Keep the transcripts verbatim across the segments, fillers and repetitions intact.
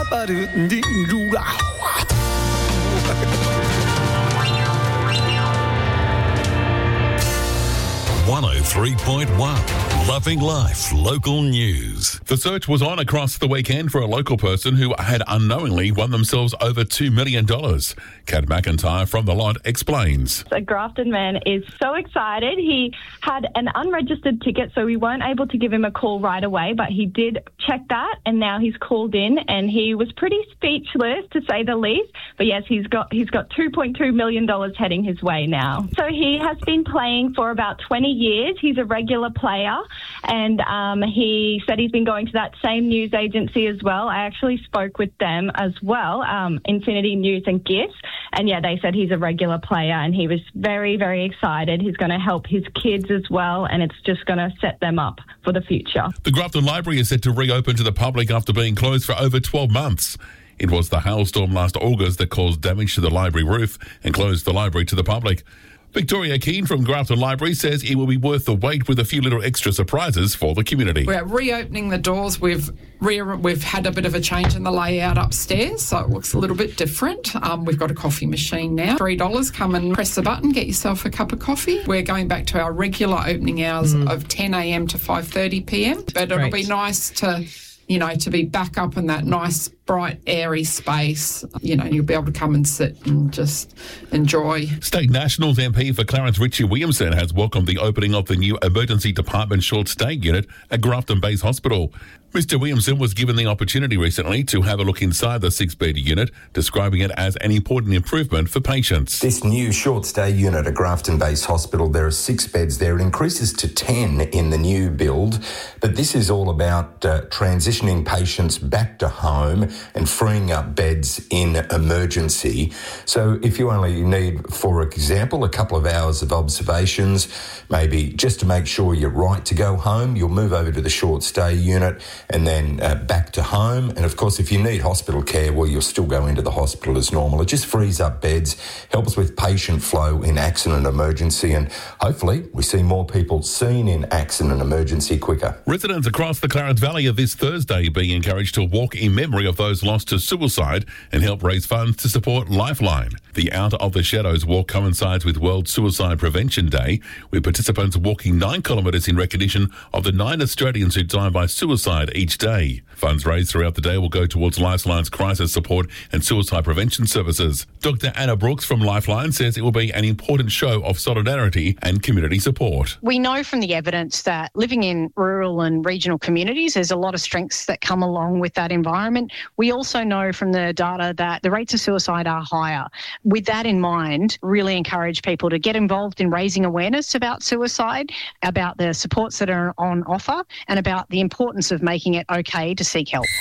one oh three point one Loving Life Local News. The search was on across the weekend for a local person who had unknowingly won themselves over two million dollars. Kat McIntyre from The Lot explains. A Grafton man is so excited. He had an unregistered ticket, so we weren't able to give him a call right away, but he did check that, and now he's called in, and he was pretty speechless, to say the least. But yes, he's got he's got two point two million dollars heading his way now. So he has been playing for about twenty years. He's a regular player, and um, he said he's been going to that same news agency as well. I actually spoke with them as well, um, Infinity News and Gifts, and yeah, they said he's a regular player, and he was very, very excited. He's going to help his kids as well, and it's just going to set them up for the future. The Grafton Library is set to reopen to the public after being closed for over twelve months. It was the hailstorm last August that caused damage to the library roof and closed the library to the public. Victoria Keane from Grafton Library says it will be worth the wait with a few little extra surprises for the community. We're reopening the doors. We've re- we've had a bit of a change in the layout upstairs, so it looks a little bit different. Um, we've got a coffee machine now. three dollars, come and press the button, get yourself a cup of coffee. We're going back to our regular opening hours mm. of ten a.m. to five thirty p.m, but it'll Great. be nice to, you know, to be back up in that nice, bright, airy space. You know, you'll be able to come and sit and just enjoy. State Nationals M P for Clarence Ritchie Williamson has welcomed the opening of the new Emergency Department Short Stay Unit at Grafton Base Hospital. Mister Williamson was given the opportunity recently to have a look inside the six-bed unit, describing it as an important improvement for patients. This new short stay unit at Grafton Base Hospital, there are six beds there. It increases to ten in the new build, but this is all about uh, transitioning patients back to home and freeing up beds in emergency. So if you only need, for example, a couple of hours of observations, maybe just to make sure you're right to go home, you'll move over to the short stay unit and then uh, back to home. And of course, if you need hospital care, well, you'll still go into the hospital as normal. It just frees up beds, helps with patient flow in accident emergency, and hopefully we see more people seen in accident emergency quicker. Residents across the Clarence Valley are this Thursday being encouraged to walk in memory of those lost to suicide and help raise funds to support Lifeline. The Out of the Shadows walk coincides with World Suicide Prevention Day, with participants walking nine kilometres in recognition of the nine Australians who die by suicide each day. Funds raised throughout the day will go towards Lifeline's crisis support and suicide prevention services. Doctor Anna Brooks from Lifeline says it will be an important show of solidarity and community support. We know from the evidence that living in rural and regional communities, there's a lot of strengths that come along with that environment. We also know from the data that the rates of suicide are higher. With that in mind, really encourage people to get involved in raising awareness about suicide, about the supports that are on offer, and about the importance of making it okay to seek help.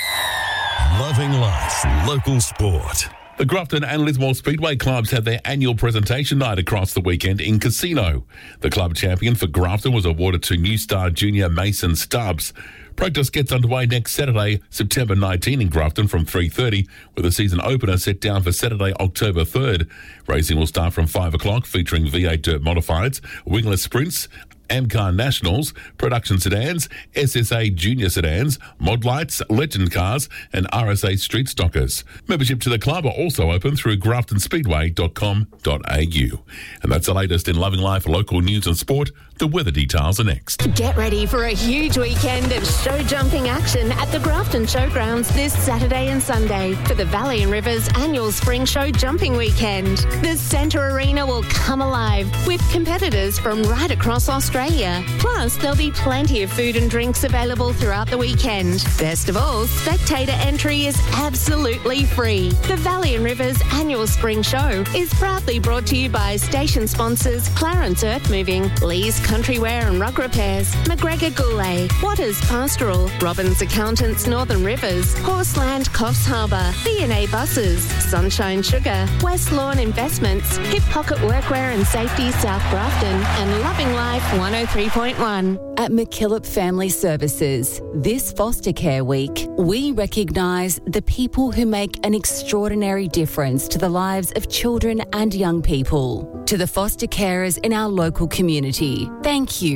Loving Life Local Sport. The Grafton and Lismore Speedway clubs had their annual presentation night across the weekend in Casino. The club champion for Grafton was awarded to New Star junior Mason Stubbs. Practice gets underway next Saturday, September nineteenth in Grafton from three thirty, with a season opener set down for Saturday, October third. Racing will start from five o'clock, featuring V eight Dirt Modifieds, Wingless Sprints, Amcar Nationals, Production Sedans, S S A Junior Sedans, Mod Lights, Legend Cars and R S A Street Stockers. Membership to the club are also open through grafton speedway dot com dot a u. And that's the latest in Loving Life local news and sport. The weather details are next. Get ready for a huge weekend of show jumping action at the Grafton Showgrounds this Saturday and Sunday for the Valley and Rivers annual Spring Show Jumping Weekend. The Centre Arena will come alive with competitors from right across Australia. Plus, there'll be plenty of food and drinks available throughout the weekend. Best of all, spectator entry is absolutely free. The Valley and Rivers annual Spring Show is proudly brought to you by station sponsors Clarence Earth Moving, Lee's Country Wear and Rug Repairs, McGregor Goulet, Waters Pastoral, Robbins Accountants Northern Rivers, Horseland Coffs Harbour, B and A Buses, Sunshine Sugar, West Lawn Investments, Hip Pocket Workwear and Safety South Grafton, and Loving Life one oh three point one. At McKillop Family Services, this Foster Care Week, we recognise the people who make an extraordinary difference to the lives of children and young people. To the foster carers in our local community, thank you.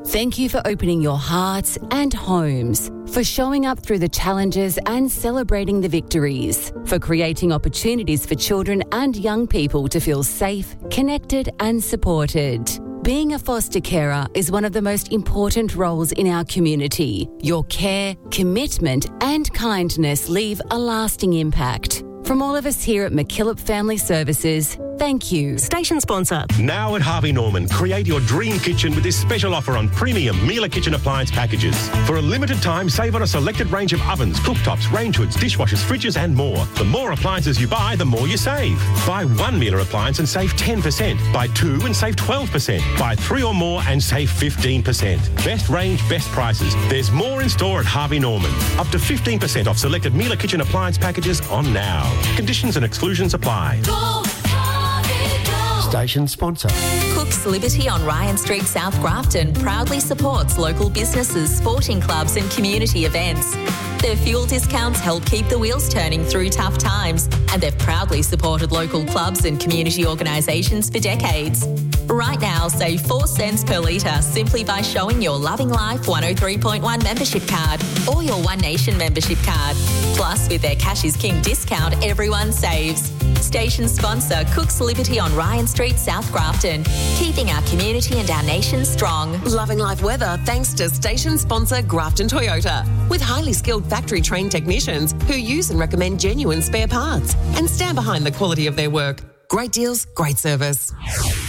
Thank you for opening your hearts and homes, for showing up through the challenges and celebrating the victories, for creating opportunities for children and young people to feel safe, connected and supported. Being a foster carer is one of the most important roles in our community. Your care, commitment and kindness leave a lasting impact. From all of us here at MacKillop Family Services, thank you. Station sponsor. Now at Harvey Norman, create your dream kitchen with this special offer on premium Miele kitchen appliance packages. For a limited time, save on a selected range of ovens, cooktops, range hoods, dishwashers, fridges and more. The more appliances you buy, the more you save. Buy one Miele appliance and save ten percent. Buy two and save twelve percent. Buy three or more and save fifteen percent. Best range, best prices. There's more in store at Harvey Norman. Up to fifteen percent off selected Miele kitchen appliance packages on now. Conditions and exclusions apply. Go, Harvey, go. Station sponsor. Cook's Liberty on Ryan Street, South Grafton proudly supports local businesses, sporting clubs and community events. Their fuel discounts help keep the wheels turning through tough times, and they've proudly supported local clubs and community organisations for decades. Right now, save four cents per litre simply by showing your Loving Life one oh three point one membership card or your One Nation membership card. Plus, with their Cash is King discount, everyone saves. Station sponsor Cook's Liberty on Ryan Street, South Grafton, keeping our community and our nation strong. Loving life weather thanks to station sponsor Grafton Toyota, with highly skilled factory trained technicians who use and recommend genuine spare parts and stand behind the quality of their work. Great deals, great service.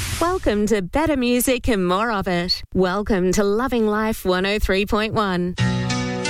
Welcome to better music and more of it. Welcome to Loving Life one oh three point one.